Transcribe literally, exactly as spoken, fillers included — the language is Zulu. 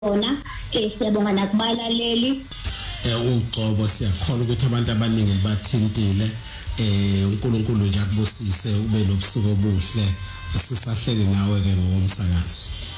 khona eh siyabonga nakubalaleli eh uGcobo siyakholwa ukuthi abantu abaningi bathintile eh uNkulunkulu nje akubusise ube nobusuku obuhle sisahleli nawe ke ngokomsakazo.